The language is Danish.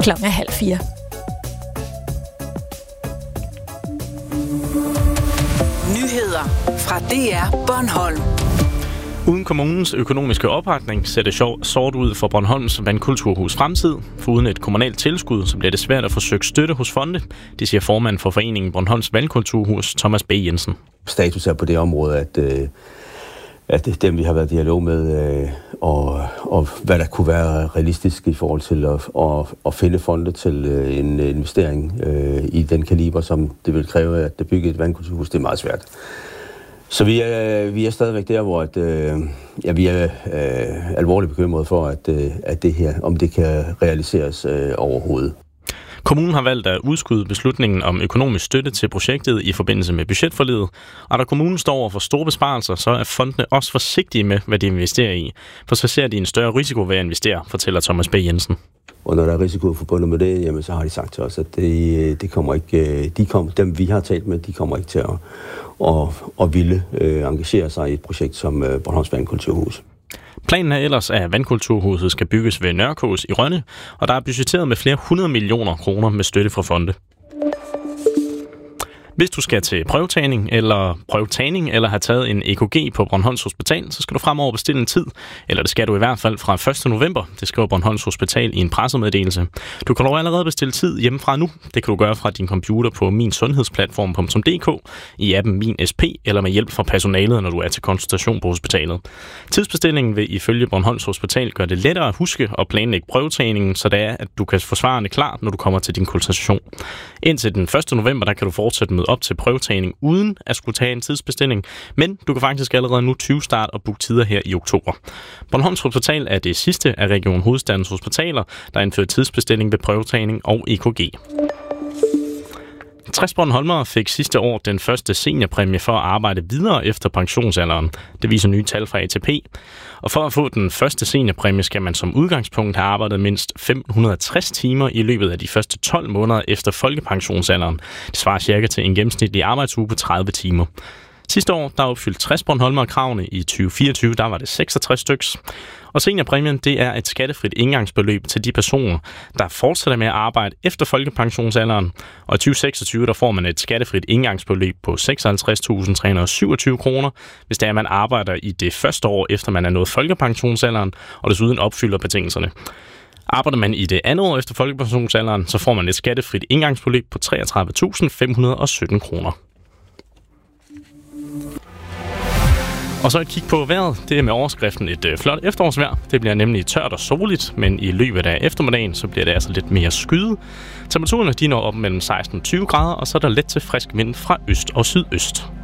Klokken 3:30. Nyheder fra DR Bornholm. Uden kommunens økonomiske opbakning ser det sort ud for Bornholms Vandkulturhus fremtid. For uden et kommunalt tilskud, så bliver det svært at få søgt støtte hos fonde. Det siger formanden for foreningen Bornholms Vandkulturhus, Thomas B. Jensen. Status er på det område, at dem, vi har været i dialog med, og hvad der kunne være realistisk i forhold til at finde fonde til en investering i den kaliber, som det vil kræve, at det bygger et vandkulturhus, det er meget svært. Så vi er stadigvæk der, hvor vi er alvorligt bekymrede for, at det her, om det kan realiseres overhovedet. Kommunen har valgt at udskyde beslutningen om økonomisk støtte til projektet i forbindelse med budgetforliget, og da kommunen står over for store besparelser, så er fondene også forsigtige med, hvad de investerer i, for så ser de en større risiko ved at investere, fortæller Thomas B. Jensen. Og når der er risiko forbundet med det, jamen, så har de sagt til os, at det kommer ikke, dem vi har talt med, de kommer ikke til at ville engagere sig i et projekt som Bornholms Vandkulturhus. Planen er ellers, at Vandkulturhuset skal bygges ved Nørrekås i Rønne, og der er budgetteret med flere 100 millioner kroner med støtte fra fonde. Hvis du skal til prøvetagning eller have taget en EKG på Bornholms Hospital, så skal du fremover bestille en tid, eller det skal du i hvert fald fra 1. november. Det skriver Bornholms Hospital i en pressemeddelelse. Du kan dog allerede bestille tid hjemmefra nu. Det kan du gøre fra din computer på minsundhedsplatform.dk, i appen Min SP eller med hjælp fra personalet, når du er til konsultation på hospitalet. Tidsbestillingen vil ifølge Bornholms Hospital gøre det lettere at huske og planlægge prøvetagningen, så det er, at du kan få svarene klar, når du kommer til din konsultation. Indtil den 1. november, der kan du fortsætte med op til prøvetagning uden at skulle tage en tidsbestilling, men du kan faktisk allerede nu 20 start og booke tider her i oktober. Bornholms Hospital er det sidste af Region Hovedstadens hospitaler, der indfører tidsbestilling ved prøvetagning og EKG. 60 bornholmere fik sidste år den første seniorpræmie for at arbejde videre efter pensionsalderen. Det viser nye tal fra ATP. Og for at få den første seniorpræmie skal man som udgangspunkt have arbejdet mindst 560 timer i løbet af de første 12 måneder efter folkepensionsalderen. Det svarer cirka til en gennemsnitlig arbejdsuge på 30 timer. Sidste år, der opfyldte 60 bornholmere kravene. I 2024, der var det 66 styks. Og seniorpræmien, det er et skattefrit indgangsbeløb til de personer, der fortsætter med at arbejde efter folkepensionsalderen. Og i 2026, der får man et skattefrit indgangsbeløb på 56.327 kroner, hvis det er, man arbejder i det første år, efter man er nået folkepensionsalderen, og desuden opfylder betingelserne. Arbejder man i det andet år efter folkepensionsalderen, så får man et skattefrit indgangsbeløb på 33.517 kroner. Og så et kig på vejret. Det er med overskriften et flot efterårsvejr. Det bliver nemlig tørt og soligt, men i løbet af eftermiddagen, så bliver det altså lidt mere skyet. Temperaturerne de når op mellem 16 og 20 grader, og så er der let til frisk vind fra øst og sydøst.